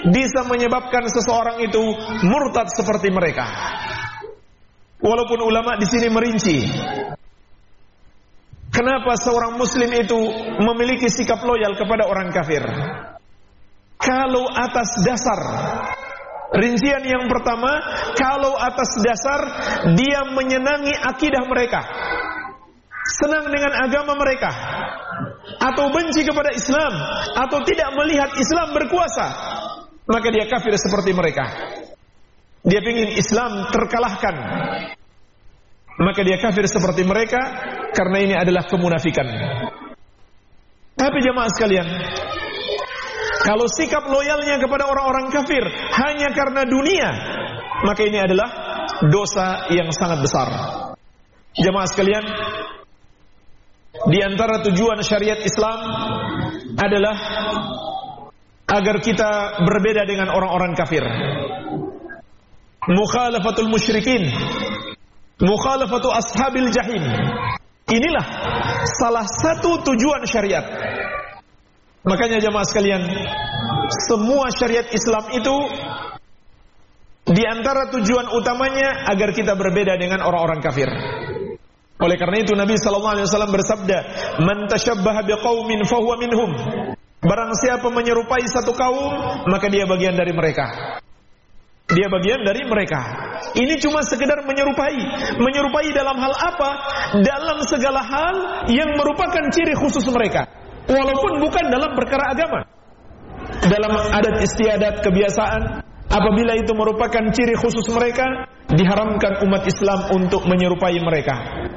bisa menyebabkan seseorang itu murtad seperti mereka. Walaupun ulama di sini merinci, kenapa seorang muslim itu memiliki sikap loyal kepada orang kafir? Kalau atas dasar, rincian yang pertama, kalau atas dasar dia menyenangi akidah mereka, senang dengan agama mereka, atau benci kepada Islam, atau tidak melihat Islam berkuasa, maka dia kafir seperti mereka. Dia ingin Islam terkalahkan, maka dia kafir seperti mereka, karena ini adalah kemunafikan. Tapi jemaah sekalian, kalau sikap loyalnya kepada orang-orang kafir hanya karena dunia, maka ini adalah dosa yang sangat besar. Jemaah sekalian, di antara tujuan syariat Islam adalah agar kita berbeda dengan orang-orang kafir. Mukhalafatul musyrikin, mukhalafatu ashabil jahim. Inilah salah satu tujuan syariat. Makanya jemaah sekalian, semua syariat Islam itu di antara tujuan utamanya agar kita berbeda dengan orang-orang kafir. Oleh karena itu Nabi SAW bersabda, "Man tashabbaha biqaumin fahuwa minhum." Barang siapa menyerupai satu kaum, maka dia bagian dari mereka. Dia bagian dari mereka. Ini cuma sekedar menyerupai. Menyerupai dalam hal apa? Dalam segala hal yang merupakan ciri khusus mereka, walaupun bukan dalam perkara agama. Dalam adat istiadat, kebiasaan, apabila itu merupakan ciri khusus mereka, diharamkan umat Islam untuk menyerupai mereka.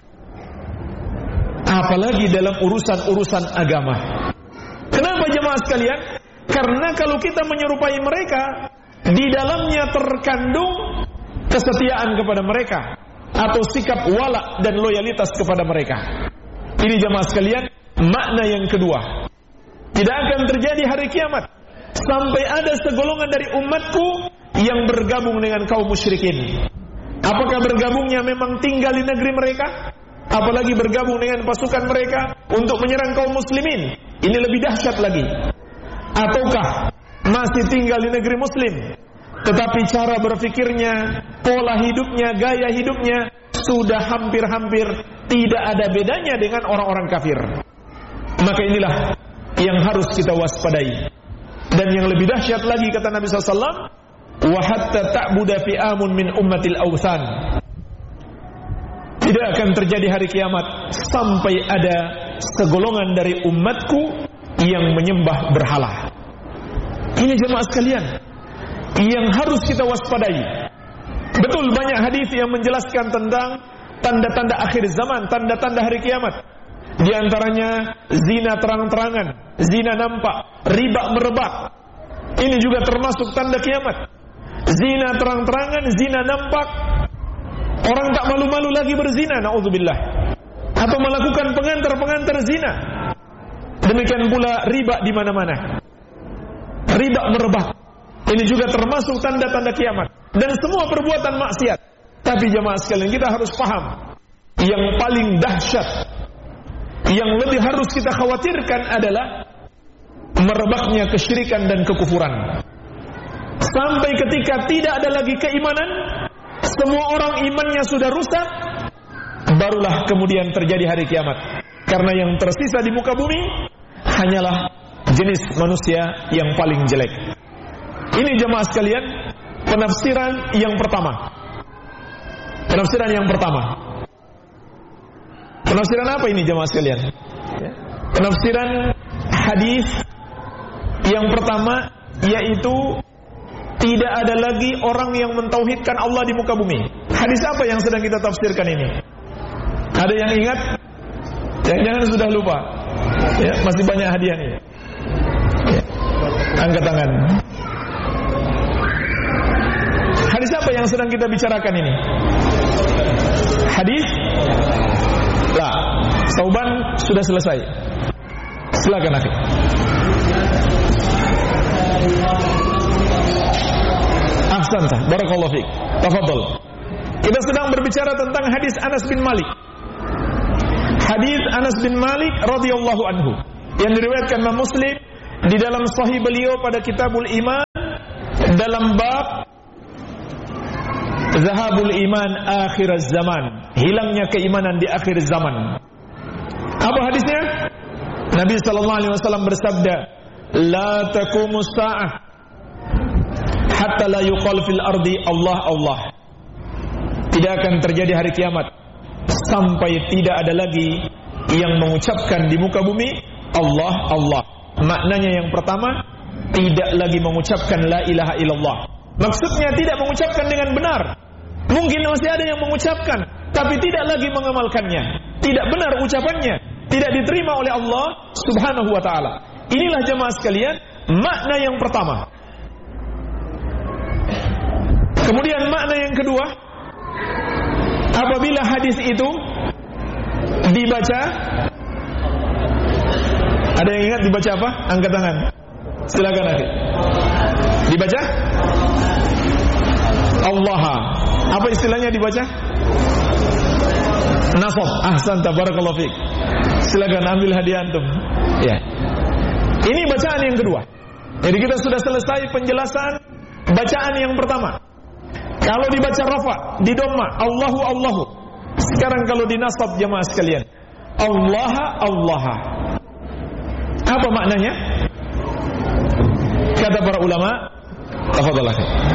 Apalagi dalam urusan-urusan agama. Kenapa jemaah sekalian? Karena kalau kita menyerupai mereka, di dalamnya terkandung kesetiaan kepada mereka, atau sikap wala dan loyalitas kepada mereka. Ini jemaah sekalian, makna yang kedua. Tidak akan terjadi hari kiamat sampai ada segolongan dari umatku yang bergabung dengan kaum musyrikin. Apakah bergabungnya memang tinggal di negeri mereka, apalagi bergabung dengan pasukan mereka untuk menyerang kaum muslimin? Ini lebih dahsyat lagi. Ataukah masih tinggal di negeri muslim, tetapi cara berfikirnya, pola hidupnya, gaya hidupnya sudah hampir-hampir tidak ada bedanya dengan orang-orang kafir? Maka inilah yang harus kita waspadai. Dan yang lebih dahsyat lagi, kata Nabi SAW, wa hatta ta'buda fi'amun min ummatil awthan. Tidak akan terjadi hari kiamat sampai ada segolongan dari umatku yang menyembah berhala. Ini jemaah sekalian yang harus kita waspadai. Betul, banyak hadis yang menjelaskan tentang tanda-tanda akhir zaman, tanda-tanda hari kiamat. Di antaranya zina terang-terangan, zina nampak, riba merebak. Ini juga termasuk tanda kiamat. Zina terang-terangan, zina nampak, orang tak malu-malu lagi berzina, na'udzubillah, atau melakukan pengantar-pengantar zina. Demikian pula riba di mana-mana, riba merebak. Ini juga termasuk tanda-tanda kiamat. Dan semua perbuatan maksiat. Tapi jemaah sekalian, kita harus paham, yang paling dahsyat, yang lebih harus kita khawatirkan adalah merebaknya kesyirikan dan kekufuran. Sampai ketika tidak ada lagi keimanan, semua orang imannya sudah rusak, barulah kemudian terjadi hari kiamat. Karena yang tersisa di muka bumi hanyalah jenis manusia yang paling jelek. Ini jemaah sekalian, penafsiran yang pertama. Penafsiran yang pertama. Penafsiran apa ini jemaah sekalian? Penafsiran hadis yang pertama, yaitu tidak ada lagi orang yang mentauhidkan Allah di muka bumi. Hadis apa yang sedang kita tafsirkan ini? Ada yang ingat? Jangan sudah lupa. Ya, masih banyak hadiah nih. Ya. Angkat tangan. Hadis apa yang sedang kita bicarakan ini? Hadis lah, Sauban sudah selesai. Silakan akhi. Ahsanta, barakallahu fiik. Tafadhal. Kita sedang berbicara tentang hadis Anas bin Malik. Hadis Anas bin Malik radhiyallahu anhu yang diriwayatkan Imam Muslim di dalam sahih beliau pada Kitabul Iman dalam bab zahabul iman akhir zaman, hilangnya keimanan di akhir zaman. Apa hadisnya? Nabi sallallahu alaihi wasallam bersabda, "La taqumus sa'ah hatta la yuqal fil ardi Allah Allah." Tidak akan terjadi hari kiamat sampai tidak ada lagi yang mengucapkan di muka bumi Allah Allah. Maknanya yang pertama, tidak lagi mengucapkan la ilaha illallah. Maksudnya tidak mengucapkan dengan benar. Mungkin masih ada yang mengucapkan, tapi tidak lagi mengamalkannya. Tidak benar ucapannya, tidak diterima oleh Allah Subhanahu wa ta'ala. Inilah jemaah sekalian makna yang pertama. Kemudian makna yang kedua, apabila hadis itu dibaca, ada yang ingat dibaca apa? Angkat tangan. Silakan akhir. Dibaca Allah. Apa istilahnya dibaca? Nasab. Ahsan, tabarakallahu fiik. Silakan ambil hadiah antum. Ya. Ini bacaan yang kedua. Jadi kita sudah selesai penjelasan bacaan yang pertama. Kalau dibaca rafa, di dhamma, Allahu Allahu. Sekarang kalau dinasab jemaah sekalian, Allah Allah. Apa maknanya? Kata para ulama, tafadhal.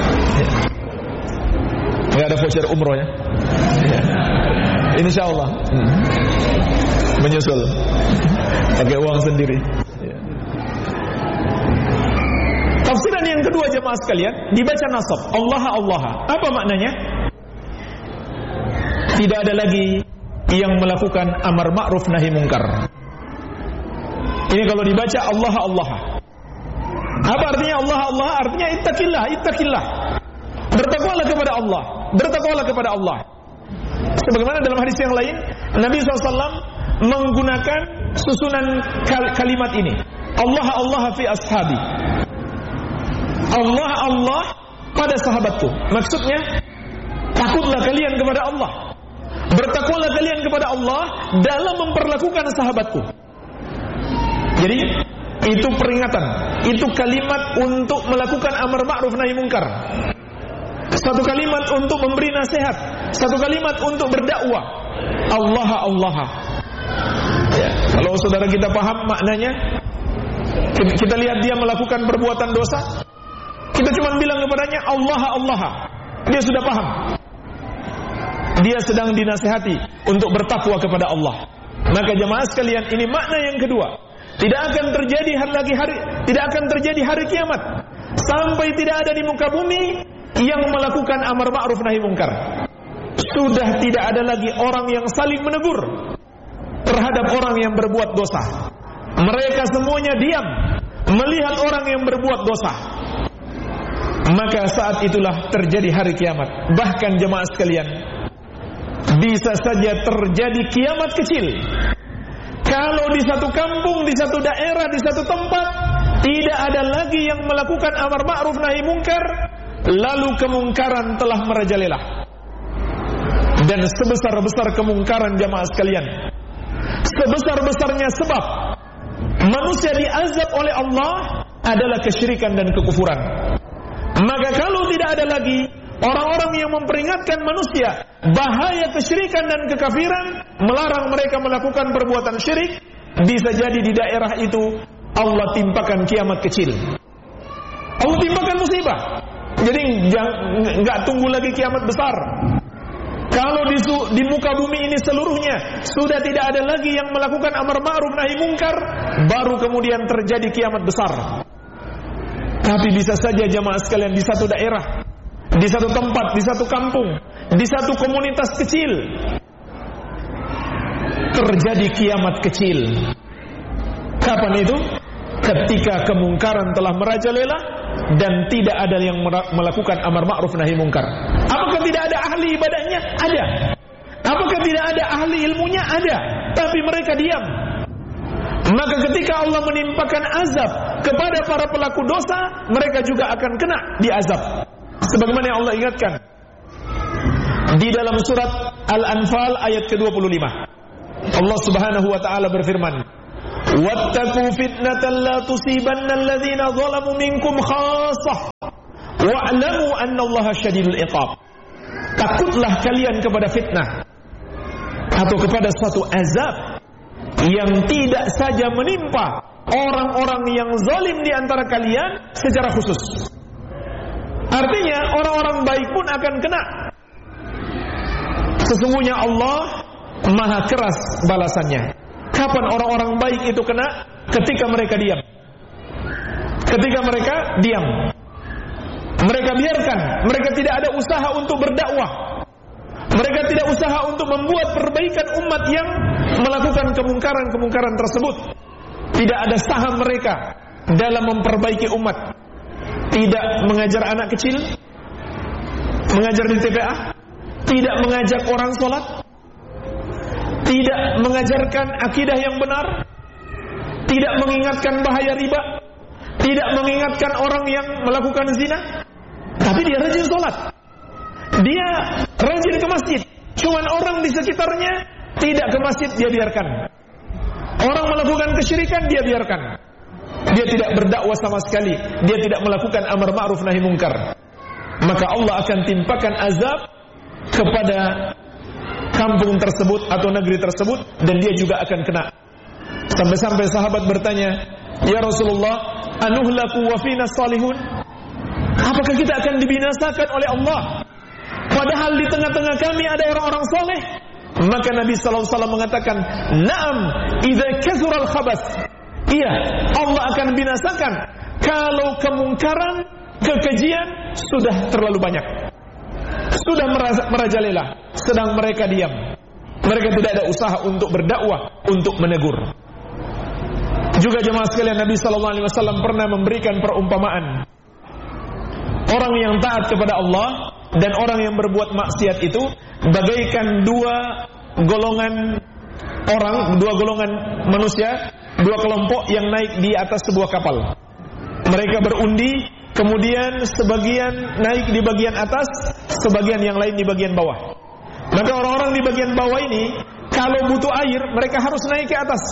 Enggak ada voucher umroh ya. Insyaallah. Menyusul. Pakai uang sendiri. Tafsiran yang kedua jemaah sekalian, dibaca nasab, Allah Allah. Apa maknanya? Tidak ada lagi yang melakukan amar ma'ruf nahi mungkar. Ini kalau dibaca Allah Allah. Apa artinya Allah Allah? Artinya ittaqillah, ittaqillah. Bertakwalah kepada Allah, bertakwalah kepada Allah. Sebagaimana dalam hadis yang lain, Nabi SAW menggunakan susunan kalimat ini. Allah Allah fi ashabi. Allah Allah pada sahabatku. Maksudnya, takutlah kalian kepada Allah, bertakwalah kalian kepada Allah dalam memperlakukan sahabatku. Jadi itu peringatan, itu kalimat untuk melakukan amar ma'ruf nahi mungkar, satu kalimat untuk memberi nasihat, satu kalimat untuk berdakwah. Allah Allah. Ya, kalau saudara kita paham maknanya, kita lihat dia melakukan perbuatan dosa, kita cuma bilang kepadanya Allah Allah, dia sudah paham. Dia sedang dinasihati untuk bertakwa kepada Allah. Maka jemaah sekalian, ini makna yang kedua. Tidak akan terjadi hari kiamat sampai tidak ada di muka bumi yang melakukan amar ma'ruf nahi mungkar. Sudah tidak ada lagi orang yang saling menegur terhadap orang yang berbuat dosa. Mereka semuanya diam melihat orang yang berbuat dosa. Maka saat itulah terjadi hari kiamat. Bahkan jemaah sekalian, bisa saja terjadi kiamat kecil. Kalau di satu kampung, di satu daerah, di satu tempat tidak ada lagi yang melakukan amar ma'ruf nahi mungkar, lalu kemungkaran telah merajalela. Dan sebesar-besar kemungkaran jamaah sekalian, sebesar-besarnya sebab manusia diazab oleh Allah adalah kesyirikan dan kekufuran. Maka kalau tidak ada lagi orang-orang yang memperingatkan manusia bahaya kesyirikan dan kekafiran, melarang mereka melakukan perbuatan syirik, bisa jadi di daerah itu Allah timpakan kiamat kecil, Allah timpakan musibah. Jadi nggak tunggu lagi kiamat besar. Kalau di muka bumi ini seluruhnya sudah tidak ada lagi yang melakukan amar ma'ruf nahi mungkar, baru kemudian terjadi kiamat besar. Tapi bisa saja jamaah sekalian, di satu daerah, di satu tempat, di satu kampung, di satu komunitas kecil terjadi kiamat kecil. Kapan itu? Ketika kemungkaran telah merajalela dan tidak ada yang melakukan amar ma'ruf nahi mungkar. Apakah tidak ada ahli ibadahnya? Ada. Apakah tidak ada ahli ilmunya? Ada. Tapi mereka diam. Maka ketika Allah menimpakan azab kepada para pelaku dosa, mereka juga akan kena diazab. Sebagaimana yang Allah ingatkan di dalam surat Al-Anfal ayat ke-25. Allah Subhanahu wa taala berfirman, "Wattaqu fitnatan la tusibanna alladhina zalamu minkum khassah wa'lamu annallaha syadidul iqab. Takutlah kalian kepada fitnah atau kepada suatu azab yang tidak saja menimpa orang-orang yang zalim di antara kalian secara khusus. Artinya orang-orang baik pun akan kena. Sesungguhnya Allah maha keras balasannya. Kapan orang-orang baik itu kena? Ketika mereka diam. Ketika mereka diam, mereka biarkan, mereka tidak ada usaha untuk berdakwah, mereka tidak usaha untuk membuat perbaikan umat yang melakukan kemungkaran-kemungkaran tersebut. Tidak ada saham mereka dalam memperbaiki umat. Tidak mengajar anak kecil, mengajar di TPA, tidak mengajak orang sholat, tidak mengajarkan akidah yang benar, tidak mengingatkan bahaya riba, tidak mengingatkan orang yang melakukan zina. Tapi dia rajin sholat, dia rajin ke masjid. Cuman orang di sekitarnya tidak ke masjid, dia biarkan. Orang melakukan kesyirikan, dia biarkan. Dia tidak berdakwah sama sekali, dia tidak melakukan amar ma'ruf nahi mungkar. Maka Allah akan timpakan azab kepada kampung tersebut atau negeri tersebut, dan dia juga akan kena. Sampai-sampai sahabat bertanya, "Ya Rasulullah, anuhlaku wa fina salihun?" Apakah kita akan dibinasakan oleh Allah padahal di tengah-tengah kami ada orang-orang saleh? Maka Nabi sallallahu alaihi wasallam mengatakan, "Na'am, idza kathura al-khabath." Iya, Allah akan binasakan kalau kemungkaran, kekejian sudah terlalu banyak, sudah merajalela, sedang mereka diam. Mereka tidak ada usaha untuk berdakwah, untuk menegur. Juga jemaah sekalian, Nabi sallallahu alaihi wasallam pernah memberikan perumpamaan. Orang yang taat kepada Allah dan orang yang berbuat maksiat itu bagaikan dua golongan orang, dua golongan manusia, dua kelompok yang naik di atas sebuah kapal. Mereka berundi, kemudian sebagian naik di bagian atas, sebagian yang lain di bagian bawah. Maka orang-orang di bagian bawah ini kalau butuh air, mereka harus naik ke atas.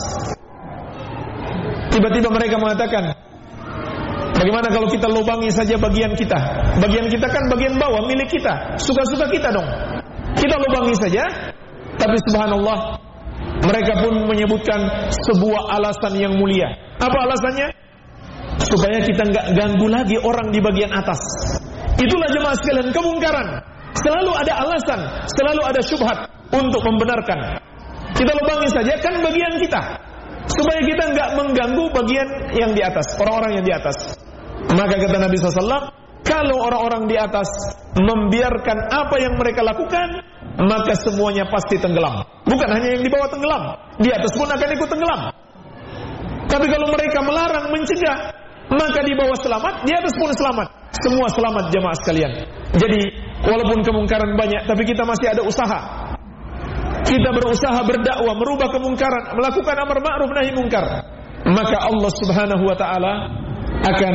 Tiba-tiba mereka mengatakan, bagaimana kalau kita lubangi saja bagian kita? Bagian kita kan bagian bawah, milik kita, suka-suka kita dong. Kita lubangi saja. Tapi subhanallah, mereka pun menyebutkan sebuah alasan yang mulia. Apa alasannya? Supaya kita nggak ganggu lagi orang di bagian atas. Itulah jemaah sekalian, kemungkaran selalu ada alasan, selalu ada syubhat untuk membenarkan. Kita lubangi saja kan bagian kita, supaya kita nggak mengganggu bagian yang di atas, orang-orang yang di atas. Maka kata Nabi SAW, kalau orang-orang di atas membiarkan apa yang mereka lakukan, maka semuanya pasti tenggelam. Bukan hanya yang di bawah tenggelam, di atas pun akan ikut tenggelam. Tapi kalau mereka melarang, mencegah, maka di bawah selamat, di atas pun selamat. Semua selamat jemaah sekalian. Jadi walaupun kemungkaran banyak, tapi kita masih ada usaha. Kita berusaha berdakwah, merubah kemungkaran, melakukan amar ma'ruf nahi mungkar. Maka Allah Subhanahu wa taala akan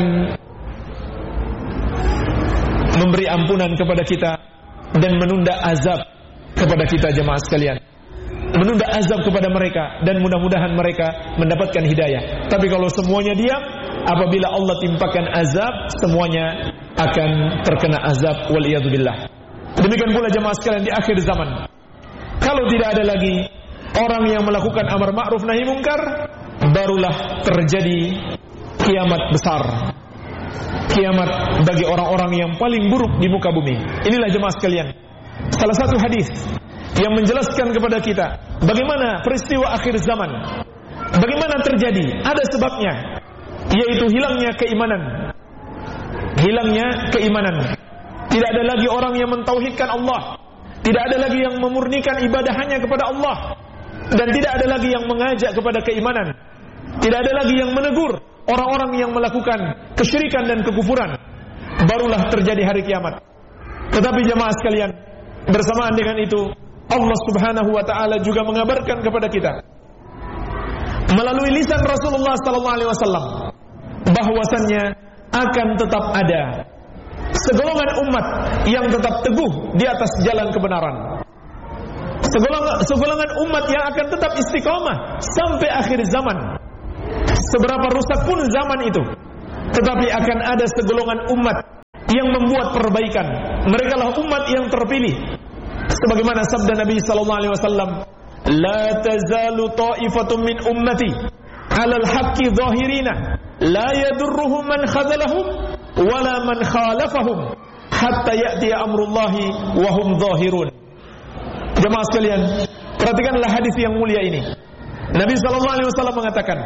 memberi ampunan kepada kita dan menunda azab kepada kita jemaah sekalian. Menunda azab kepada mereka dan mudah-mudahan mereka mendapatkan hidayah. Tapi kalau semuanya diam, apabila Allah timpakan azab, semuanya akan terkena azab waliyadzubillah. Demikian pula jemaah sekalian di akhir zaman. Kalau tidak ada lagi orang yang melakukan amar ma'ruf nahi mungkar, barulah terjadi kiamat besar. Kiamat bagi orang-orang yang paling buruk di muka bumi. Inilah jemaah sekalian, salah satu hadis yang menjelaskan kepada kita bagaimana peristiwa akhir zaman, bagaimana terjadi, ada sebabnya, yaitu hilangnya keimanan. Hilangnya keimanan. Tidak ada lagi orang yang mentauhidkan Allah, tidak ada lagi yang memurnikan ibadah hanya kepada Allah, dan tidak ada lagi yang mengajak kepada keimanan. Tidak ada lagi yang menegur orang-orang yang melakukan kesyirikan dan kekufuran. Barulah terjadi hari kiamat. Tetapi jemaah sekalian, bersamaan dengan itu Allah Subhanahu wa taala juga mengabarkan kepada kita melalui lisan Rasulullah sallallahu alaihi wasallam bahwasannya akan tetap ada segolongan umat yang tetap teguh di atas jalan kebenaran. Segolongan umat yang akan tetap istiqamah sampai akhir zaman. Seberapa rusak pun zaman itu, tetapi akan ada segolongan umat yang membuat perbaikan. Mereka lah umat yang terpilih. Sebagaimana sabda Nabi sallallahu alaihi wasallam, "La tazalu ta'ifatun min ummati 'alal haqqi dhahirina, la yadurruhum man khadhalahum wala man khalafahum hatta ya'ti amrullahi wa hum dhahirun." Jemaah sekalian, perhatikanlah hadis yang mulia ini. Nabi sallallahu alaihi wasallam mengatakan,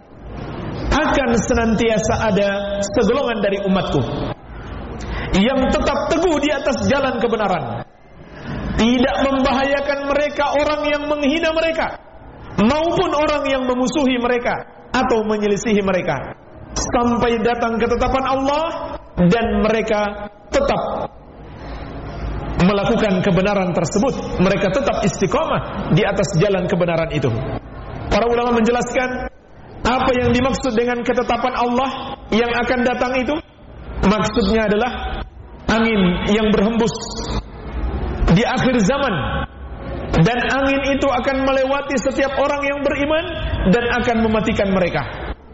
akan senantiasa ada segolongan dari umatku yang tetap teguh di atas jalan kebenaran, tidak membahayakan mereka orang yang menghina mereka maupun orang yang memusuhi mereka atau menyelisihi mereka, sampai datang ketetapan Allah dan mereka tetap melakukan kebenaran tersebut. Mereka tetap istiqamah di atas jalan kebenaran itu. Para ulama menjelaskan apa yang dimaksud dengan ketetapan Allah yang akan datang itu. Maksudnya adalah angin yang berhembus di akhir zaman, dan angin itu akan melewati setiap orang yang beriman dan akan mematikan mereka.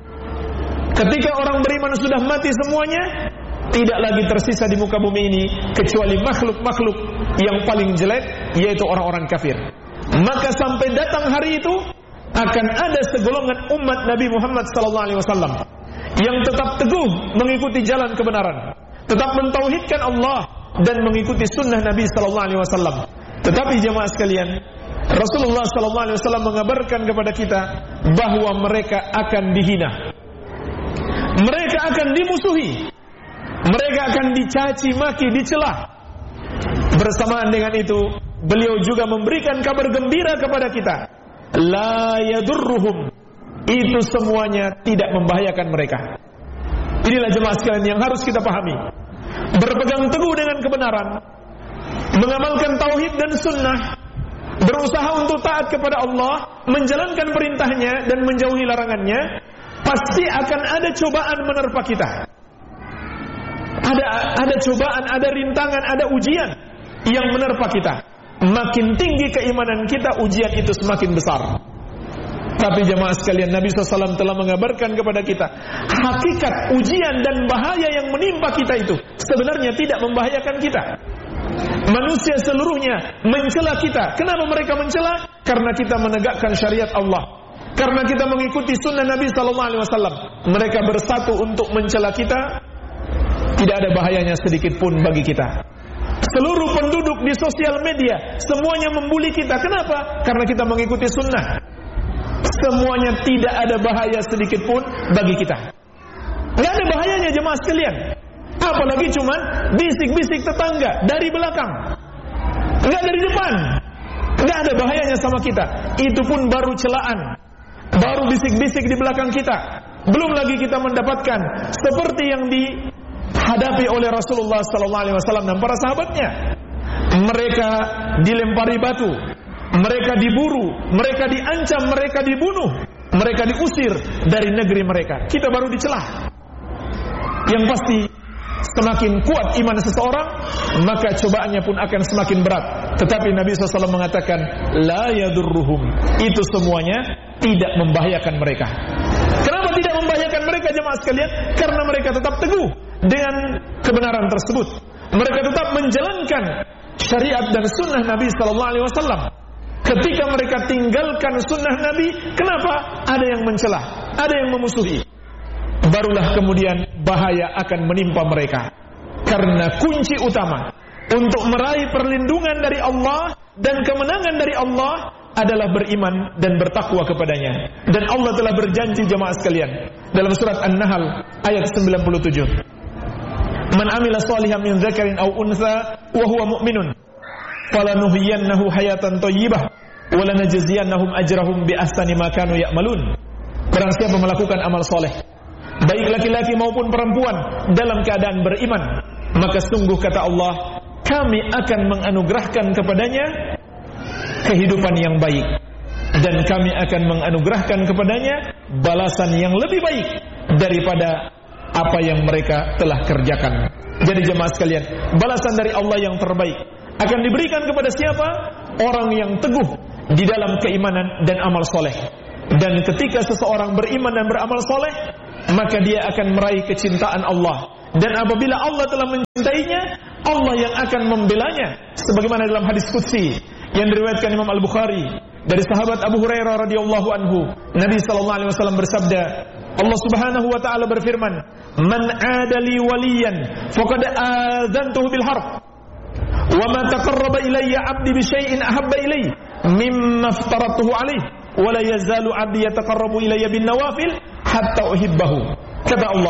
Ketika orang beriman sudah mati semuanya, tidak lagi tersisa di muka bumi ini kecuali makhluk-makhluk yang paling jelek, yaitu orang-orang kafir. Maka sampai datang hari itu akan ada segolongan umat Nabi Muhammad SAW yang tetap teguh mengikuti jalan kebenaran, tetap mentauhidkan Allah dan mengikuti sunnah Nabi SAW. Tetapi jemaah sekalian, Rasulullah SAW mengabarkan kepada kita bahwa mereka akan dihina, mereka akan dimusuhi, mereka akan dicaci maki, dicela. Bersamaan dengan itu, beliau juga memberikan kabar gembira kepada kita, la yadurruhum, itu semuanya tidak membahayakan mereka. Inilah jemaah sekalian yang harus kita pahami. Berpegang teguh dengan kebenaran, mengamalkan tauhid dan sunnah, berusaha untuk taat kepada Allah, menjalankan perintahnya dan menjauhi larangannya, pasti akan ada cobaan menerpa kita. Ada cobaan, ada rintangan, ada ujian yang menerpa kita. Makin tinggi keimanan kita, ujian itu semakin besar. Tapi jemaah sekalian, Nabi SAW telah mengabarkan kepada kita, hakikat ujian dan bahaya yang menimpa kita itu sebenarnya tidak membahayakan kita. Manusia seluruhnya mencela kita. Kenapa mereka mencela? Karena kita menegakkan syariat Allah, karena kita mengikuti sunnah Nabi SAW. Mereka bersatu untuk mencela kita. Tidak ada bahayanya sedikit pun bagi kita. Seluruh penduduk di sosial media semuanya membuli kita. Kenapa? Karena kita mengikuti sunnah. Semuanya tidak ada bahaya sedikit pun bagi kita. Tidak ada bahayanya jemaah sekalian. Apalagi cuman bisik-bisik tetangga dari belakang, tidak dari depan. Tidak ada bahayanya sama kita. Itu pun baru celaan, baru bisik-bisik di belakang kita. Belum lagi kita mendapatkan seperti yang dihadapi oleh Rasulullah SAW dan para sahabatnya. Mereka dilempari batu, mereka diburu, mereka diancam, mereka dibunuh, mereka diusir dari negeri mereka. Kita baru dicelah. Yang pasti, semakin kuat iman seseorang, maka cobaannya pun akan semakin berat. Tetapi Nabi SAW mengatakan, la yadurruhum, itu semuanya tidak membahayakan mereka. Kenapa tidak membahayakan mereka jemaah sekalian? Karena mereka tetap teguh dengan kebenaran tersebut. Mereka tetap menjalankan syariat dan sunnah Nabi SAW. Ketika mereka tinggalkan sunnah Nabi, kenapa? Ada yang mencela, ada yang memusuhi. Barulah kemudian bahaya akan menimpa mereka. Karena kunci utama untuk meraih perlindungan dari Allah dan kemenangan dari Allah adalah beriman dan bertakwa kepadanya. Dan Allah telah berjanji jemaah sekalian dalam surat An-Nahl ayat 97. Man amila shalihan min dzakarin aw untha wa huwa mu'minun falanuhyiyannahu hayatan thayyibah wa lanajziyannahum ajrahum bi ahsani ma kanu ya'malun. Barang siapa melakukan amal soleh, baik laki-laki maupun perempuan, dalam keadaan beriman, maka sungguh kata Allah, kami akan menganugerahkan kepadanya kehidupan yang baik, dan kami akan menganugerahkan kepadanya balasan yang lebih baik daripada apa yang mereka telah kerjakan. Jadi jemaah sekalian, balasan dari Allah yang terbaik akan diberikan kepada siapa? Orang yang teguh di dalam keimanan dan amal soleh. Dan ketika seseorang beriman dan beramal soleh, maka dia akan meraih kecintaan Allah, Dan apabila Allah telah mencintainya, Allah yang akan membelanya. Sebagaimana dalam hadis qudsi yang diriwayatkan Imam Al-Bukhari dari sahabat Abu Hurairah radhiyallahu anhu, Nabi sallallahu alaihi wasallam bersabda, Allah Subhanahu wa taala berfirman, "Man 'adali waliyan faqad adzantuhu bil harb. Wa ma taqarraba ilayya 'abdi bi syai'in ahabba ilayya mimma aftaratuhu alayhi, wa la yazalu 'abdi yataqarrabu ilayya bin nawafil hatta uhibbahu." Kata Allah,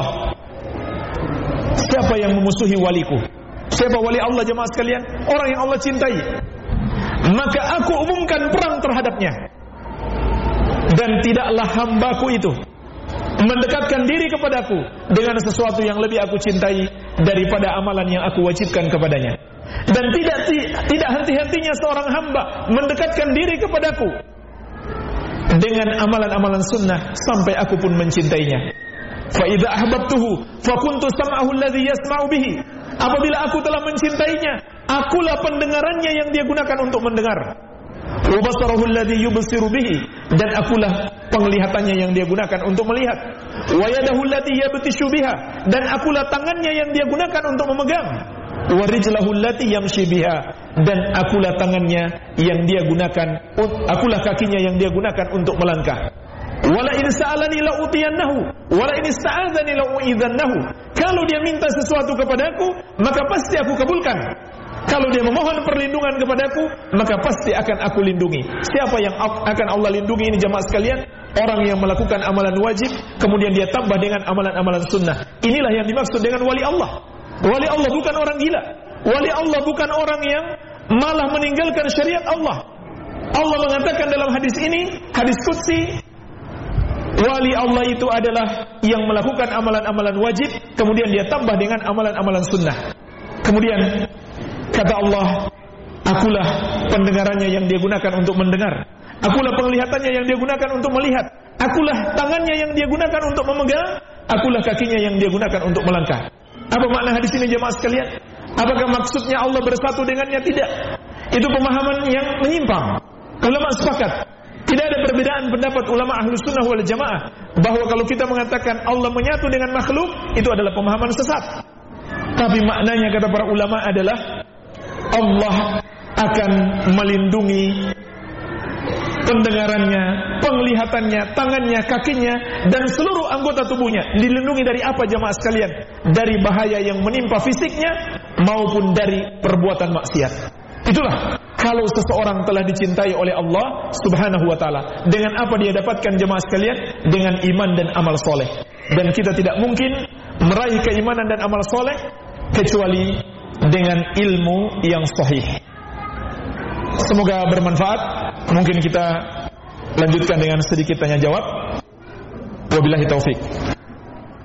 siapa yang memusuhi waliku? Siapa wali Allah jemaah sekalian? Orang yang Allah cintai. Maka aku umumkan perang terhadapnya. Dan tidaklah hambaku itu mendekatkan diri kepadaku dengan sesuatu yang lebih aku cintai daripada amalan yang aku wajibkan kepadanya. Dan tidak henti-hentinya seorang hamba mendekatkan diri kepadaku dengan amalan-amalan sunnah sampai aku pun mencintainya. Fa idza ahbabtuhu fa kuntu sam'ahu alladhi yasma'u bihi. Apabila aku telah mencintainya, akulah pendengarannya yang dia gunakan untuk mendengar. Wa basarahu alladhi yubsiru bihi, dan akulah penglihatannya yang dia gunakan untuk melihat. Wa yadahu allati yabtishu biha, dan akulah tangannya yang dia gunakan untuk memegang. Wa rijlahu allati yamshi biha, dan akulah tangannya yang dia gunakan, akulah kakinya yang dia gunakan untuk melangkah. Wala in sa'alani la utiyannahu wala in ista'adzani la u'idzannahu. Kalau dia minta sesuatu kepadaku, maka pasti aku kabulkan. Kalau dia memohon perlindungan kepadaku, maka pasti akan aku lindungi. Siapa yang akan Allah lindungi ini jemaah sekalian? Orang yang melakukan amalan wajib, kemudian dia tambah dengan amalan-amalan sunnah. Inilah yang dimaksud dengan wali Allah. Wali Allah bukan orang gila. Wali Allah bukan orang yang malah meninggalkan syariat Allah. Allah mengatakan dalam hadis ini, hadis qudsi, wali Allah itu adalah yang melakukan amalan-amalan wajib, kemudian dia tambah dengan amalan-amalan sunnah. Kemudian kata Allah, akulah pendengarannya yang dia gunakan untuk mendengar, akulah penglihatannya yang dia gunakan untuk melihat, akulah tangannya yang dia gunakan untuk memegang, akulah kakinya yang dia gunakan untuk melangkah. Apa makna hadis ini jemaah sekalian? Apakah maksudnya Allah bersatu dengannya? Tidak. Itu pemahaman yang menyimpang. Ulama sepakat, tidak ada perbedaan pendapat ulama Ahlus Sunnah wal Jamaah bahwa kalau kita mengatakan Allah menyatu dengan makhluk, itu adalah pemahaman sesat. Tapi maknanya kata para ulama adalah Allah akan melindungi pendengarannya, penglihatannya, tangannya, kakinya, dan seluruh anggota tubuhnya. Dilindungi dari apa jemaah sekalian? Dari bahaya yang menimpa fisiknya maupun dari perbuatan maksiat. Itulah kalau seseorang telah dicintai oleh Allah Subhanahu wa ta'ala. Dengan apa dia dapatkan jemaah sekalian? Dengan iman dan amal soleh. Dan kita tidak mungkin meraih keimanan dan amal soleh kecuali dengan ilmu yang sahih. Semoga bermanfaat. Mungkin kita lanjutkan dengan sedikit tanya jawab. Wabillahi taufik.